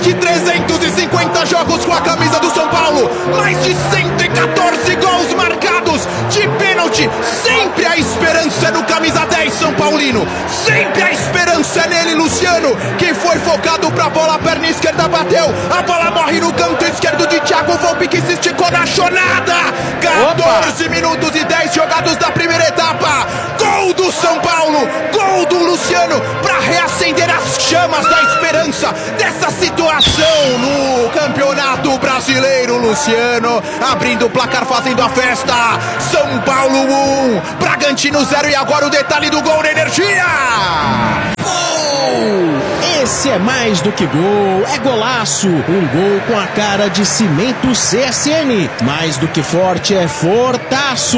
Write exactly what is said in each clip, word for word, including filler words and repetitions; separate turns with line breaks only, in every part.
de trezentos e cinquenta jogos com a camisa do São Paulo, mais de cento e quatorze gols marcados de pênalti. Sempre a esperança no camisa dez São Paulino, sempre a esperança é nele, Luciano, que foi focado pra bola, a perna esquerda bateu, a bola morre no canto esquerdo de Thiago Volpi, que se esticou na chonada. Quatorze minutos e dez jogados da primeira etapa. Gol do São Paulo, gol do Luciano para reacender as chamas da esperança dessa situação no Campeonato Brasileiro. Luciano abrindo o placar, fazendo a festa. São Paulo um, Bragantino zero. E agora o detalhe do gol na Energia.
Gol! Esse é mais do que gol, é golaço. Um gol com a cara de Cimento C S N. Mais do que forte, é fortaço.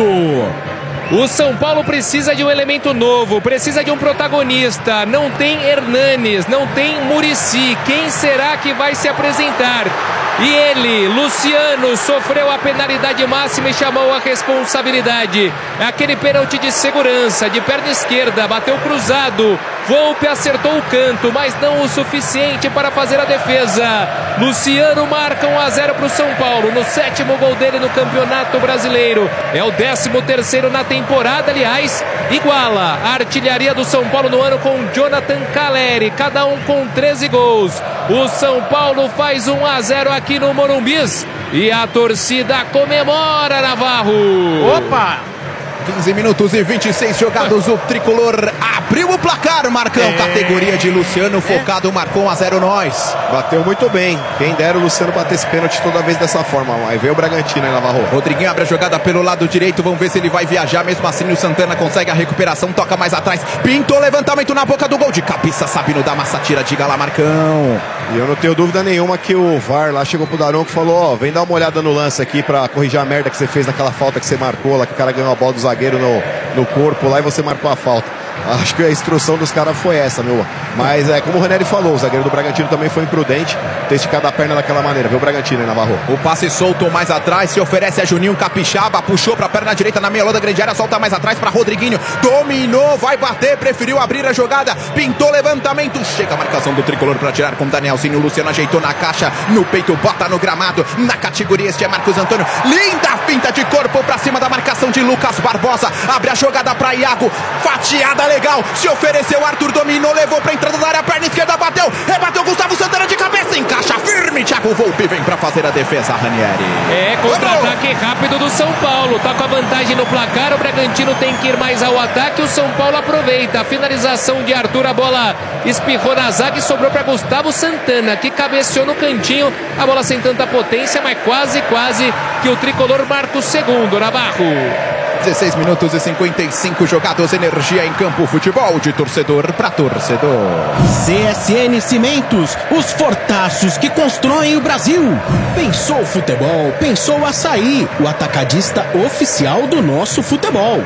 O São Paulo precisa de um elemento novo, precisa de um protagonista. Não tem Hernanes, não tem Muricy. Quem será que vai se apresentar? E ele, Luciano, sofreu a penalidade máxima e chamou a responsabilidade. Aquele pênalti de segurança, de perna esquerda, bateu cruzado. Volpi acertou o canto, mas não o suficiente para fazer a defesa. Luciano marca um a zero para o São Paulo, no sétimo gol dele no Campeonato Brasileiro. É o décimo terceiro na temporada, aliás, iguala a artilharia do São Paulo no ano com Jonathan Calleri, cada um com treze gols. O São Paulo faz um a zero aqui no Morumbi e a torcida comemora, Navarro.
Opa! quinze minutos e vinte e seis jogados, o tricolor abriu o placar, Marcão, é. Categoria de Luciano, focado, é. Marcou um a zero nós.
Bateu muito bem, quem dera o Luciano bater esse pênalti toda vez dessa forma, aí veio o Bragantino aí, Navarro.
Rodriguinho abre a jogada pelo lado direito, vamos ver se ele vai viajar, mesmo assim o Santana consegue a recuperação, toca mais atrás, pintou levantamento na boca do gol, de cabeça, Sabino da massa, tira, diga lá, Marcão.
E eu não tenho dúvida nenhuma que o V A R lá chegou pro Daronco e falou, ó, vem dar uma olhada no lance aqui pra corrigir a merda que você fez naquela falta que você marcou lá, que o cara ganhou a bola do zagueiro no, no corpo lá e você marcou a falta. Acho que a instrução dos caras foi essa, meu. Mas é como o Ranieri falou, o zagueiro do Bragantino também foi imprudente ter esticado a perna daquela maneira, viu o Bragantino aí, Navarro?
O passe soltou mais atrás, se oferece a Juninho Capixaba, puxou pra perna direita na meia lua da grande área, solta mais atrás pra Rodriguinho, dominou, vai bater, preferiu abrir a jogada, pintou levantamento, chega a marcação do tricolor pra tirar com Danielzinho, o Luciano ajeitou na caixa, no peito, bota no gramado, na categoria este é Marcos Antônio, linda finta de corpo pra cima da marcação de Lucas Barbosa, abre a jogada pra Iago, fatiada legal, se ofereceu, Arthur dominou, levou pra entrada da área, perna esquerda bateu, rebateu Gustavo Santana de cabeça, encaixa firme, Thiago Volpi vem pra fazer a defesa, Ranieri.
É, contra-ataque rápido do São Paulo, tá com a vantagem no placar, o Bragantino tem que ir mais ao ataque, o São Paulo aproveita, a finalização de Arthur, a bola espirrou na zaga e sobrou pra Gustavo Santana, que cabeceou no cantinho, a bola sem tanta potência, mas quase, quase que o tricolor marca o segundo, Navarro.
dezesseis minutos e cinquenta e cinco jogados, Energia em campo, futebol de torcedor para torcedor.
C S N Cimentos, os fortaços que constroem o Brasil. Pensou futebol, pensou Açaí, o atacadista oficial do nosso futebol.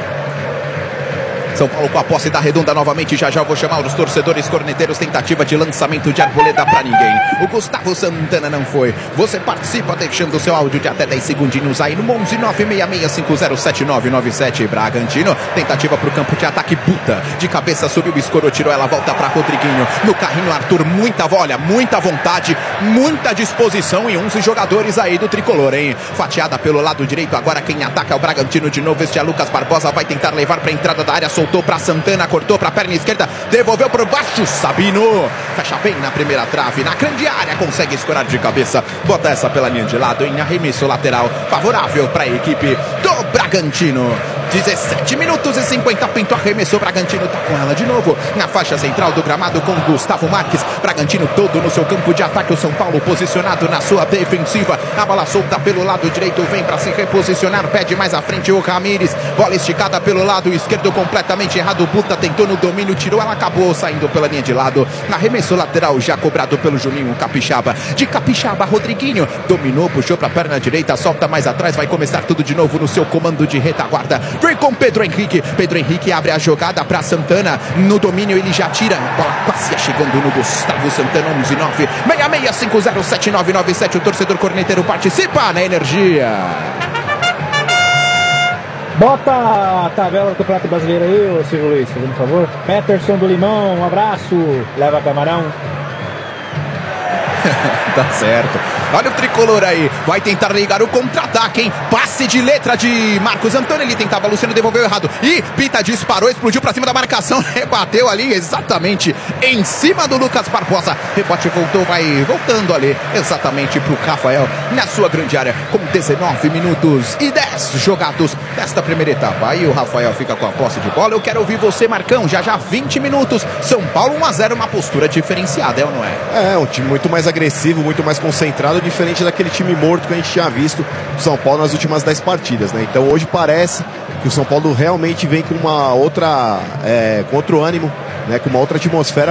São Paulo com a posse da Redonda novamente, já já eu vou chamar os torcedores corneteiros, tentativa de lançamento de arboleda pra ninguém. O Gustavo Santana não foi. Você participa deixando o seu áudio de até dez segundinhos aí no onze nove seis seis cinco zero sete nove nove sete. Bragantino, tentativa pro campo de ataque, Buta. De cabeça subiu, escorou, tirou, ela volta pra Rodriguinho. No carrinho, Arthur, muita olha, muita vontade, muita disposição e onze jogadores aí do tricolor, hein? Fatiada pelo lado direito, agora quem ataca é o Bragantino de novo. Este é Lucas Barbosa, vai tentar levar pra entrada da área, soltou para Santana, cortou para a perna esquerda, devolveu por baixo, Sabino fecha bem na primeira trave, na grande área, consegue escorar de cabeça, bota essa pela linha de lado, em arremesso lateral, favorável para a equipe do Bragantino. dezessete minutos e cinquenta, pinto, arremessou, Bragantino tá com ela de novo, na faixa central do gramado com Gustavo Marques, Bragantino todo no seu campo de ataque, o São Paulo posicionado na sua defensiva, a bola solta pelo lado direito, vem para se reposicionar, pede mais à frente o Ramires, bola esticada pelo lado esquerdo, completamente errado, Buta tentou no domínio, tirou, ela acabou saindo pela linha de lado, arremesso lateral já cobrado pelo Juninho Capixaba, de Capixaba, Rodriguinho, dominou, puxou pra perna direita, solta mais atrás, vai começar tudo de novo no seu comando de retaguarda, vem com Pedro Henrique, Pedro Henrique abre a jogada para Santana, no domínio ele já tira, a bola quase chegando no Gustavo Santana, onze nove seis seis cinco zero sete nove nove sete, o torcedor corneteiro participa na Energia.
Bota a tabela do Campeonato Brasileiro aí, ô Silvio Luiz, por favor. Peterson do Limão, um abraço, leva camarão.
Tá certo. Olha o tricolor aí. Vai tentar ligar o contra-ataque, hein? Passe de letra de Marcos Antônio. Ele tentava, Luciano devolveu errado. E Pita disparou, explodiu pra cima da marcação. Rebateu ali exatamente em cima do Lucas Barbosa. Rebote voltou, vai voltando ali exatamente pro Rafael na sua grande área. Com dezenove minutos e dez jogados desta primeira etapa. Aí o Rafael fica com a posse de bola. Eu quero ouvir você, Marcão. Já já vinte minutos. São Paulo um a zero, uma postura diferenciada, é ou não é?
É, um time muito mais agressivo, muito mais concentrado, diferente daquele time morto que a gente tinha visto do São Paulo nas últimas dez partidas, né? Então hoje parece que o São Paulo realmente vem com uma outra, é, com outro ânimo, né? Com uma outra atmosfera